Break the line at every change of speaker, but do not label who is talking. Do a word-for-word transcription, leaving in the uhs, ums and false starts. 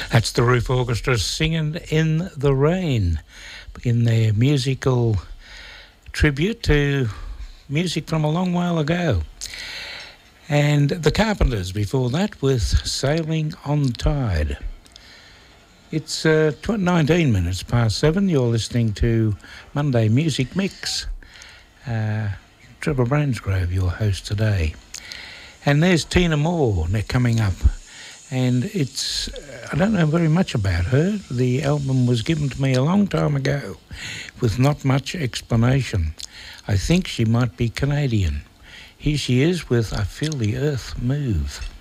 That's the Roof Orchestra singing In the Rain in their musical tribute to music from a long while ago. And the Carpenters before that with Sailing on the Tide. It's uh, nineteen minutes past seven. You're listening to Monday Music Mix. Uh, Trevor Brainsgrove, your host today. And there's Tina Moore coming up. And it's, I don't know very much about her. The album was given to me a long time ago with not much explanation. I think she might be Canadian. Here she is with I Feel the Earth Move.